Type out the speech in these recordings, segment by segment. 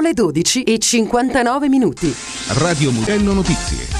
Sono le 12:59. Radio Mugello Notizie.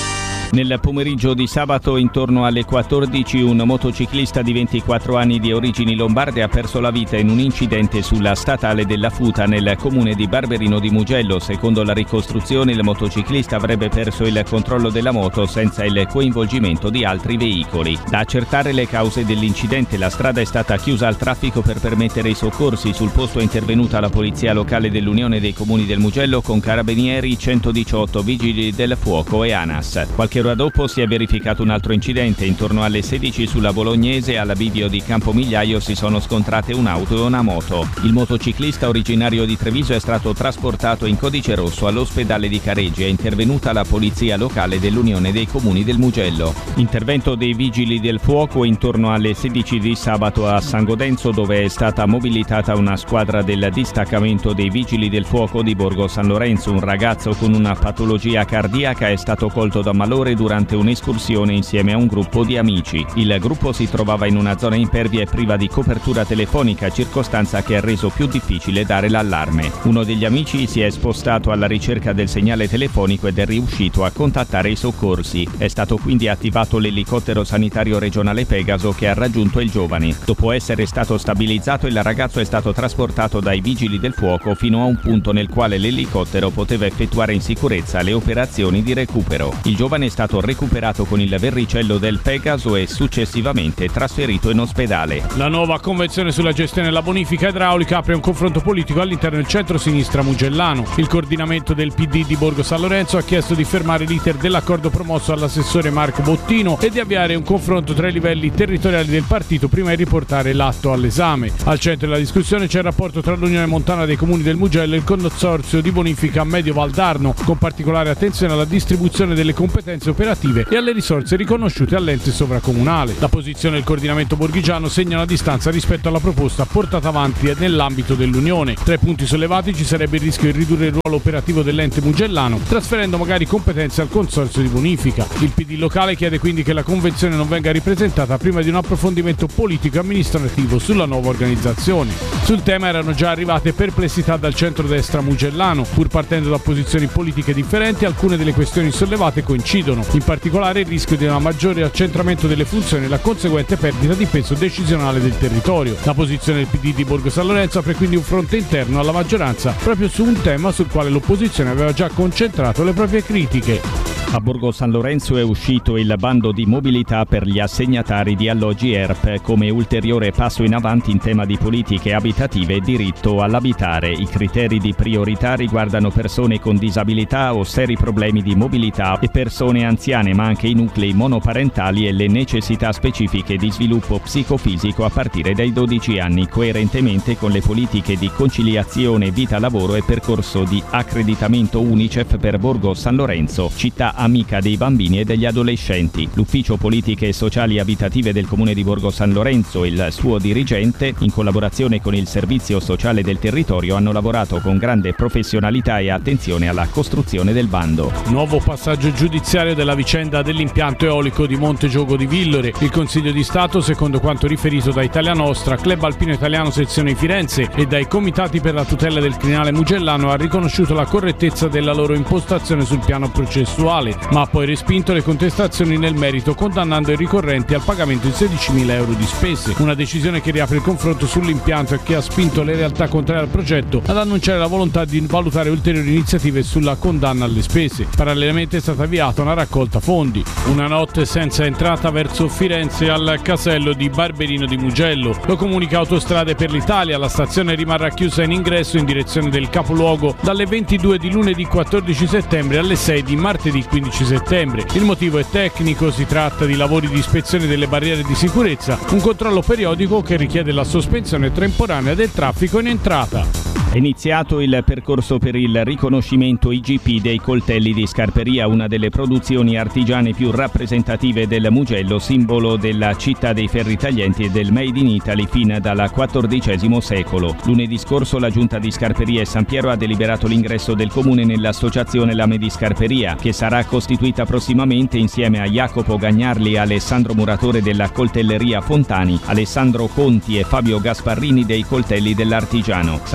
Nel pomeriggio di sabato intorno alle 14 un motociclista di 24 anni di origini lombarde ha perso la vita in un incidente sulla statale della Futa nel comune di Barberino di Mugello. Secondo la ricostruzione il motociclista avrebbe perso il controllo della moto senza il coinvolgimento di altri veicoli. Da accertare le cause dell'incidente, la strada è stata chiusa al traffico per permettere i soccorsi. Sul posto è intervenuta la polizia locale dell'Unione dei Comuni del Mugello con carabinieri, 118 vigili del fuoco e ANAS. Qualche ora dopo si è verificato un altro incidente. Intorno alle 16 sulla Bolognese, alla bivio di Campomigliaio, si sono scontrate un'auto e una moto. Il motociclista originario di Treviso è stato trasportato in codice rosso all'ospedale di Careggi. È intervenuta la polizia locale dell'Unione dei Comuni del Mugello. Intervento dei vigili del fuoco intorno alle 16 di sabato a San Godenzo, dove è stata mobilitata una squadra del distaccamento dei vigili del fuoco di Borgo San Lorenzo. Un ragazzo con una patologia cardiaca è stato colto da malore durante un'escursione insieme a un gruppo di amici. Il gruppo si trovava in una zona impervia e priva di copertura telefonica, circostanza che ha reso più difficile dare l'allarme. Uno degli amici si è spostato alla ricerca del segnale telefonico ed è riuscito a contattare i soccorsi. È stato quindi attivato l'elicottero sanitario regionale Pegaso che ha raggiunto il giovane. Dopo essere stato stabilizzato, il ragazzo è stato trasportato dai vigili del fuoco fino a un punto nel quale l'elicottero poteva effettuare in sicurezza le operazioni di recupero. Il giovane è stato recuperato con il verricello del Pegaso e successivamente trasferito in ospedale. La nuova convenzione sulla gestione della bonifica idraulica apre un confronto politico all'interno del centro-sinistra mugellano. Il coordinamento del PD di Borgo San Lorenzo ha chiesto di fermare l'iter dell'accordo promosso all'assessore Marco Bottino e di avviare un confronto tra i livelli territoriali del partito prima di riportare l'atto all'esame. Al centro della discussione c'è il rapporto tra l'Unione Montana dei Comuni del Mugello e il consorzio di bonifica Medio Valdarno, con particolare attenzione alla distribuzione delle competenze operative e alle risorse riconosciute all'ente sovracomunale. La posizione del coordinamento borghigiano segna una distanza rispetto alla proposta portata avanti nell'ambito dell'Unione. Tra i punti sollevati ci sarebbe il rischio di ridurre il ruolo operativo dell'ente mugellano, trasferendo magari competenze al consorzio di bonifica. Il PD locale chiede quindi che la convenzione non venga ripresentata prima di un approfondimento politico e amministrativo sulla nuova organizzazione. Sul tema erano già arrivate perplessità dal centrodestra mugellano. Pur partendo da posizioni politiche differenti, alcune delle questioni sollevate coincidono. In particolare il rischio di un maggiore accentramento delle funzioni e la conseguente perdita di peso decisionale del territorio. La posizione del PD di Borgo San Lorenzo apre quindi un fronte interno alla maggioranza proprio su un tema sul quale l'opposizione aveva già concentrato le proprie critiche. A Borgo San Lorenzo è uscito il bando di mobilità per gli assegnatari di alloggi ERP come ulteriore passo in avanti in tema di politiche abitative e diritto all'abitare. I criteri di priorità riguardano persone con disabilità o seri problemi di mobilità e persone anziane, ma anche i nuclei monoparentali e le necessità specifiche di sviluppo psicofisico a partire dai 12 anni, coerentemente con le politiche di conciliazione vita-lavoro e percorso di accreditamento UNICEF per Borgo San Lorenzo, città amica dei bambini e degli adolescenti. L'Ufficio Politiche Sociali Abitative del Comune di Borgo San Lorenzo e il suo dirigente, in collaborazione con il Servizio Sociale del Territorio, hanno lavorato con grande professionalità e attenzione alla costruzione del bando. Nuovo passaggio giudiziario della vicenda dell'impianto eolico di Monte Giogo di Villore. Il Consiglio di Stato, secondo quanto riferito da Italia Nostra, Club Alpino Italiano Sezione Firenze e dai Comitati per la tutela del Crinale Mugellano, ha riconosciuto la correttezza della loro impostazione sul piano processuale, ma ha poi respinto le contestazioni nel merito, condannando i ricorrenti al pagamento di 16.000 euro di spese. Una decisione che riapre il confronto sull'impianto e che ha spinto le realtà contrarie al progetto ad annunciare la volontà di valutare ulteriori iniziative sulla condanna alle spese. Parallelamente è stata avviata una raccolta fondi. Una notte senza entrata verso Firenze al casello di Barberino di Mugello. Lo comunica Autostrade per l'Italia. La stazione rimarrà chiusa in ingresso in direzione del capoluogo dalle 22 di lunedì 14 settembre alle 6 di martedì 15 settembre. Il motivo è tecnico, si tratta di lavori di ispezione delle barriere di sicurezza, un controllo periodico che richiede la sospensione temporanea del traffico in entrata. È iniziato il percorso per il riconoscimento IGP dei coltelli di Scarperia, una delle produzioni artigiane più rappresentative del Mugello, simbolo della città dei ferri taglienti e del Made in Italy fin dal XIV secolo. Lunedì scorso la Giunta di Scarperia e San Piero ha deliberato l'ingresso del comune nell'associazione Lame di Scarperia, che sarà costituita prossimamente insieme a Jacopo Gagnarli e Alessandro Muratore della coltelleria Fontani, Alessandro Conti e Fabio Gasparrini dei coltelli dell'Artigiano. Sarà l'associazione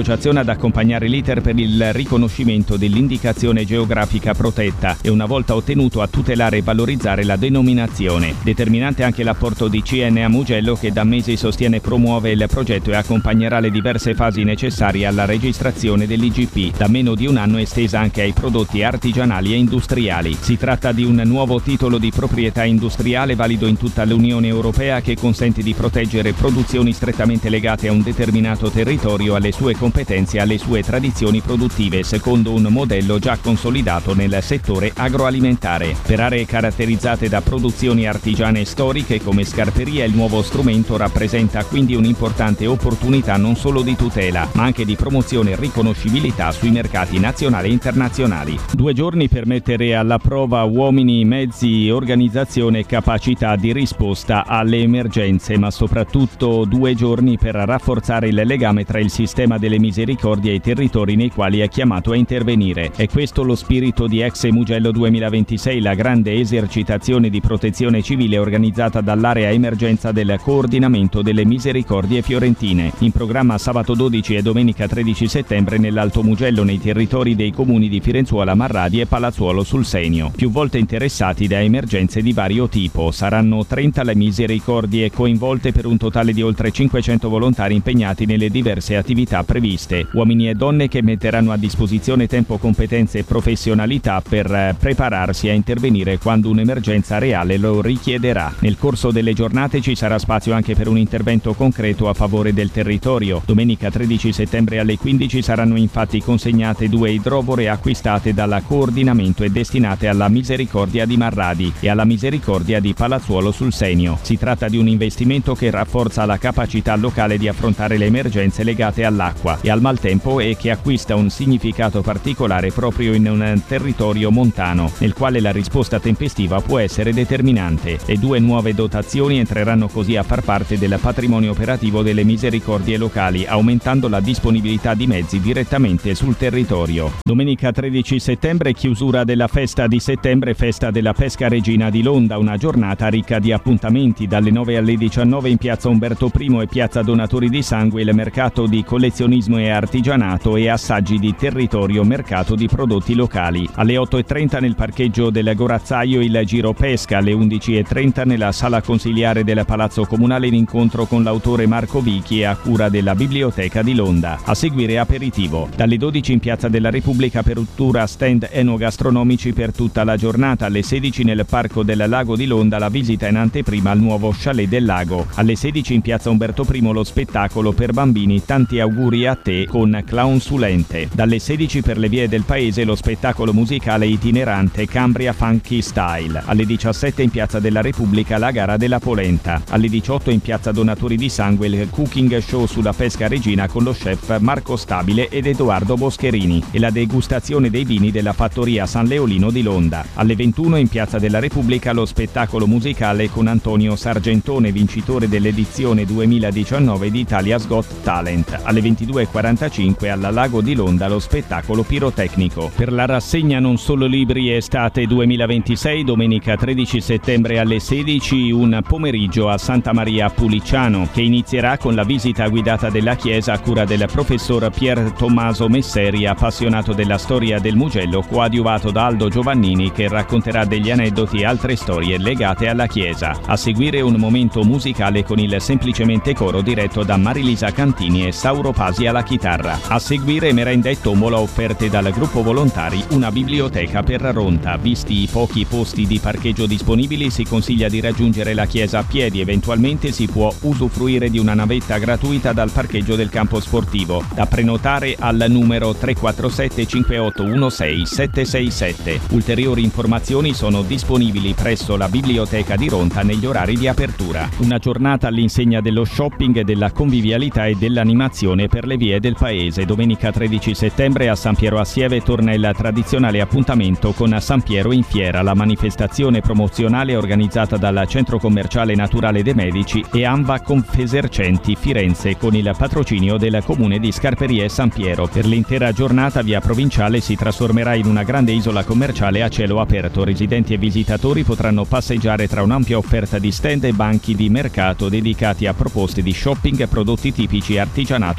l'associazione ad accompagnare l'iter per il riconoscimento dell'indicazione geografica protetta e una volta ottenuto a tutelare e valorizzare la denominazione. Determinante anche l'apporto di CNA Mugello che da mesi sostiene e promuove il progetto e accompagnerà le diverse fasi necessarie alla registrazione dell'IGP, da meno di un anno estesa anche ai prodotti artigianali e industriali. Si tratta di un nuovo titolo di proprietà industriale valido in tutta l'Unione Europea che consente di proteggere produzioni strettamente legate a un determinato territorio, alle sue competenze e alle sue tradizioni produttive, secondo un modello già consolidato nel settore agroalimentare. Per aree caratterizzate da produzioni artigiane storiche come scarperia, il nuovo strumento rappresenta quindi un'importante opportunità non solo di tutela, ma anche di promozione e riconoscibilità sui mercati nazionali e internazionali. 2 giorni per mettere alla prova uomini, mezzi, organizzazione e capacità di risposta alle emergenze, ma soprattutto 2 giorni per rafforzare il legame tra il sistema delle misericordie e i territori nei quali è chiamato a intervenire. È questo lo spirito di Ex Mugello 2026, la grande esercitazione di protezione civile organizzata dall'area emergenza del coordinamento delle misericordie fiorentine, in programma sabato 12 e domenica 13 settembre nell'Alto Mugello, nei territori dei comuni di Firenzuola, Marradi e Palazzuolo sul Senio, più volte interessati da emergenze di vario tipo. Saranno 30 le misericordie coinvolte per un totale di oltre 500 volontari impegnati nelle diverse attività previste, uomini e donne che metteranno a disposizione tempo, competenze e professionalità per prepararsi a intervenire quando un'emergenza reale lo richiederà. Nel corso delle giornate ci sarà spazio anche per un intervento concreto a favore del territorio. Domenica 13 settembre alle 15 saranno infatti consegnate 2 idrovore acquistate dalla coordinamento e destinate alla Misericordia di Marradi e alla Misericordia di Palazzuolo sul Senio. Si tratta di un investimento che rafforza la capacità locale di affrontare le emergenze legate all'acqua e al maltempo e che acquista un significato particolare proprio in un territorio montano, nel quale la risposta tempestiva può essere determinante. Le 2 nuove dotazioni entreranno così a far parte del patrimonio operativo delle misericordie locali, aumentando la disponibilità di mezzi direttamente sul territorio. Domenica 13 settembre, chiusura della festa di settembre, festa della pesca regina di Londa, una giornata ricca di appuntamenti. Dalle 9 alle 19 in piazza Umberto I e piazza Donatori di Sangue il mercato di collezionismo e artigianato e assaggi di territorio, mercato di prodotti locali. Alle 8:30 nel parcheggio del Gorazzaio il giro pesca, alle 11:30 nella sala consiliare del Palazzo Comunale l'incontro con l'autore Marco Vichi a cura della Biblioteca di Londa. A seguire aperitivo. Dalle 12 in piazza della Repubblica apertura stand enogastronomici per tutta la giornata. Alle 16 nel Parco del Lago di Londa la visita in anteprima al nuovo chalet del lago. Alle 16 in piazza Umberto I lo spettacolo per bambini Tanti auguri a te con Clown Sulente. Dalle 16 per le vie del paese lo spettacolo musicale itinerante Cambria Funky Style. Alle 17 in piazza della Repubblica la gara della polenta. Alle 18 in piazza Donatori di Sangue il cooking show sulla pesca regina con lo chef Marco Stabile ed Edoardo Boscherini e la degustazione dei vini della fattoria San Leolino di Londa. Alle 21 in piazza della Repubblica lo spettacolo musicale con Antonio Sargentone, vincitore dell'edizione 2019 di Italia's Got Talent. Alle 22:45 al Lago di Londa lo spettacolo pirotecnico. Per la rassegna Non Solo Libri Estate 2026, domenica 13 settembre alle 16 un pomeriggio a Santa Maria Pulicciano, che inizierà con la visita guidata della chiesa a cura del professor Pier Tommaso Messeri, appassionato della storia del Mugello, coadiuvato da Aldo Giovannini, che racconterà degli aneddoti e altre storie legate alla chiesa. A seguire un momento musicale con il Semplicemente Coro diretto da Marilisa Cantini e Sauro Pasi alla chitarra. A seguire merenda e tombola offerte dal gruppo volontari Una Biblioteca per Ronta. Visti i pochi posti di parcheggio disponibili si consiglia di raggiungere la chiesa a piedi, eventualmente si può usufruire di una navetta gratuita dal parcheggio del campo sportivo, da prenotare al numero 347 5816 767. Ulteriori informazioni sono disponibili presso la Biblioteca di Ronta negli orari di apertura. Una giornata all'insegna dello shopping, della convivialità e dell'animazione per le vie del paese. Domenica 13 settembre a San Piero a Sieve torna il tradizionale appuntamento con San Piero in Fiera, la manifestazione promozionale organizzata dal Centro Commerciale Naturale dei Medici e Anva Confesercenti Firenze con il patrocinio del Comune di Scarperie San Piero. Per l'intera giornata via Provinciale si trasformerà in una grande isola commerciale a cielo aperto. Residenti e visitatori potranno passeggiare tra un'ampia offerta di stand e banchi di mercato dedicati a proposte di shopping, prodotti tipici, artigianato e occasioni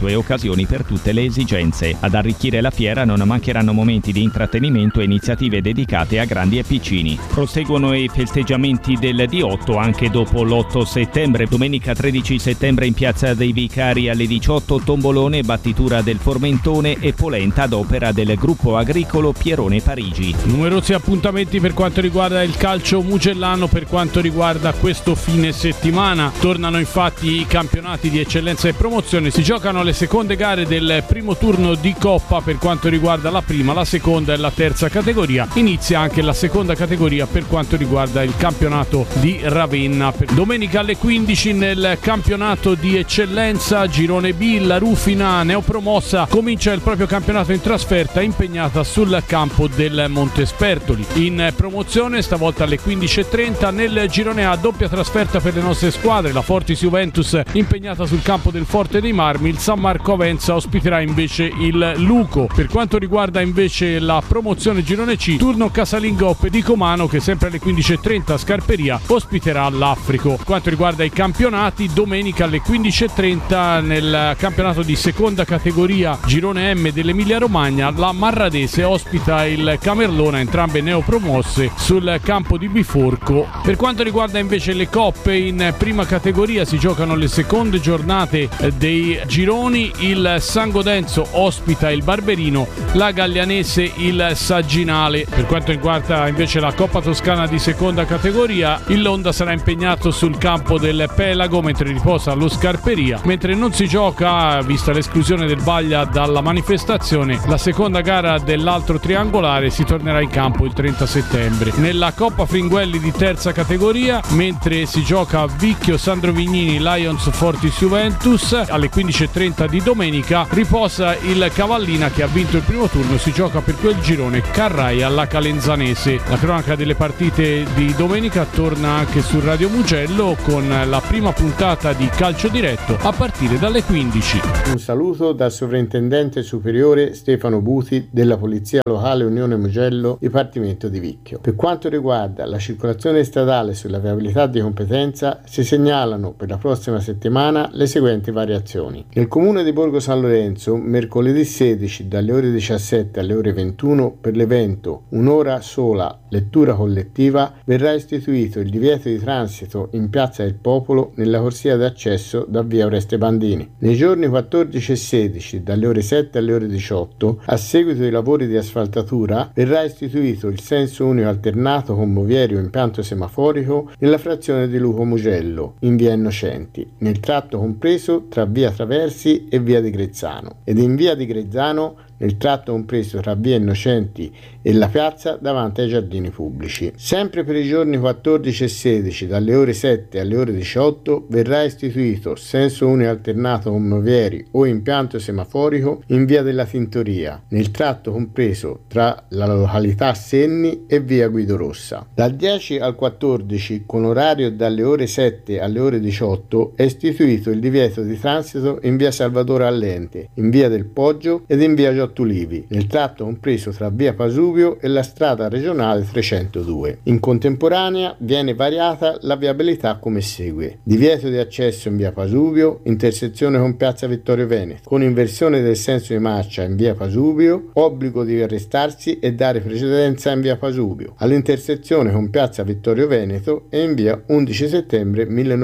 condizioni per tutte le esigenze. Ad arricchire la fiera non mancheranno momenti di intrattenimento e iniziative dedicate a grandi e piccini. Proseguono i festeggiamenti del D8 anche dopo l'8 settembre. Domenica 13 settembre in Piazza dei Vicari alle 18 tombolone, battitura del Formentone e polenta ad opera del gruppo agricolo Pierone Parigi. Numerosi appuntamenti per quanto riguarda il calcio mugellano, per quanto riguarda questo fine settimana. Tornano infatti i campionati di eccellenza e promozione. Si giocano le seconde gare del primo turno di Coppa per quanto riguarda la prima, la seconda e la terza categoria. Inizia anche la seconda categoria per quanto riguarda il campionato di Ravenna. Domenica alle 15 nel campionato di eccellenza girone B, la Rufina neopromossa comincia il proprio campionato in trasferta impegnata sul campo del Montespertoli. In promozione stavolta alle 15:30 nel girone A, doppia trasferta per le nostre squadre. La Fortis Juventus impegnata sul campo del Forte dei Marmi, il San Marco Avenza ospiterà invece il Luco. Per quanto riguarda invece la promozione girone C, turno Casalingoppe di Comano che sempre alle 15:30 a Scarperia ospiterà l'Africo. Per quanto riguarda i campionati, domenica alle 15:30 nel campionato di seconda categoria girone M dell'Emilia Romagna, la Marradese ospita il Camerlona, entrambe neopromosse, sul campo di Biforco. Per quanto riguarda invece le coppe, in prima categoria si giocano le seconde giornate dei gironi. Il San Godenzo ospita il Barberino, la Gaglianese il Sagginale. Per quanto riguarda invece la Coppa Toscana di seconda categoria, il Londa sarà impegnato sul campo del Pelago mentre riposa allo Scarperia. Mentre non si gioca, vista l'esclusione del Baglia dalla manifestazione, la seconda gara dell'altro triangolare si tornerà in campo il 30 settembre. Nella Coppa Fringuelli di terza categoria, mentre si gioca Vicchio Sandro Vignini Lions Fortis Juventus, alle 15:30 di domenica riposa il Cavallina che ha vinto il primo turno. Si gioca per quel girone Carrai alla Calenzanese. La cronaca delle partite di domenica torna anche su Radio Mugello con la prima puntata di Calcio Diretto a partire dalle 15. Un saluto dal sovrintendente superiore Stefano Buti della Polizia Locale Unione Mugello, Dipartimento di Vicchio. Per quanto riguarda la circolazione stradale sulla viabilità di competenza, si segnalano per la prossima settimana le seguenti variazioni. Nel comune di Borgo San Lorenzo, mercoledì 16 dalle ore 17 alle ore 21 per l'evento Un'ora sola lettura collettiva verrà istituito il divieto di transito in Piazza del Popolo nella corsia d'accesso da via Oreste Bandini. Nei giorni 14 e 16 dalle ore 7 alle ore 18, a seguito dei lavori di asfaltatura, verrà istituito il senso unico alternato con movieri o impianto semaforico nella frazione di Luco Mugello in via Innocenti, nel tratto compreso tra via Traversi e via di Grezzano, ed in via di Grezzano nel tratto compreso tra via Innocenti e la piazza davanti ai giardini pubblici. Sempre per i giorni 14 e 16 dalle ore 7 alle ore 18 verrà istituito senso unico alternato con movieri o impianto semaforico in via della Tintoria, nel tratto compreso tra la località Senni e via Guido Rossa. Dal 10 al 14, con orario dalle ore 7 alle ore 18, è istituito il divieto di transito in via Salvatore Allente, in via del Poggio ed in via Giottulivi, nel tratto compreso tra via Pasuvio e la strada regionale 302. In contemporanea viene variata la viabilità come segue: divieto di accesso in via Pasuvio, intersezione con piazza Vittorio Veneto, con inversione del senso di marcia in via Pasuvio, obbligo di arrestarsi e dare precedenza in via Pasuvio, all'intersezione con piazza Vittorio Veneto e in via 11 settembre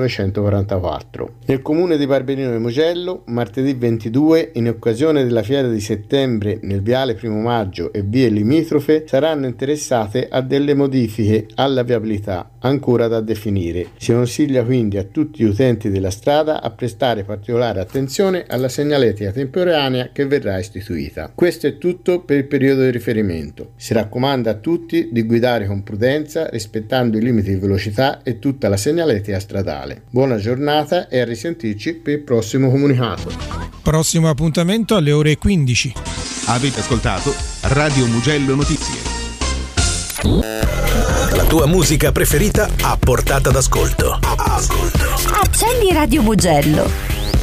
1944. Nel comune di Barberino di Mugello, martedì 22, in occasione della fiera di settembre nel viale Primo Maggio e vie limitrofe, saranno interessate a delle modifiche alla viabilità ancora da definire. Si consiglia quindi a tutti gli utenti della strada a prestare particolare attenzione alla segnaletica temporanea che verrà istituita. Questo è tutto per il periodo di riferimento. Si raccomanda a tutti di guidare con prudenza, rispettando i limiti di velocità e tutta la segnaletica stradale. Buona giornata e a risentirci per il prossimo comunicato. Prossimo appuntamento alle ore 15. Avete ascoltato Radio Mugello Notizie. La tua musica preferita a portata d'ascolto. Accendi Radio Mugello.